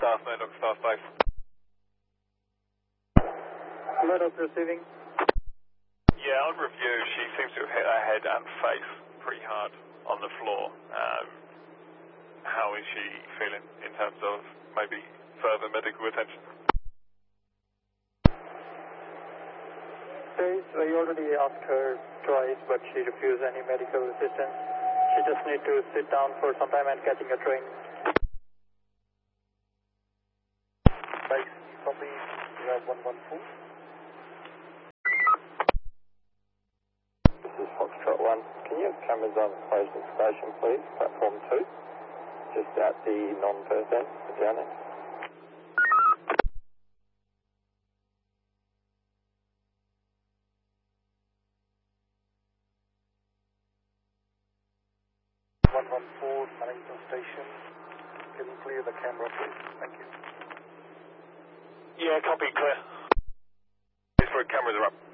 staff, no knock staff base. Let us receiving. Yeah, on review, she seems to have hit her head and face pretty hard on the floor. How is she feeling in terms of maybe further medical attention? I already asked her twice, but she refused any medical assistance. She just needs to sit down for some time and catching a train. Base, copy, you have 114. This is Foxtrot 1. Can you have cameras on Closed Station, please? Platform 2. Just at the non-Perth end, the journey. Manhattan Station. Can you clear the camera, please? Thank you. Yeah, copy, clear. These cameras are up.